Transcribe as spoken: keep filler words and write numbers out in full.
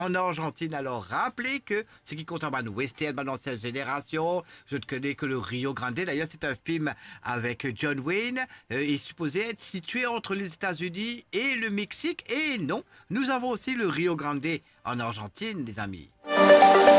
en Argentine. Alors, rappelez que ce qui compte en bas, western, dans l'ancienne génération, je ne connais que le Rio Grande. D'ailleurs, c'est un film avec John Wayne. Euh, il est supposé être situé entre les États-Unis et le Mexique. Et non, nous avons aussi le Rio Grande en Argentine, les amis.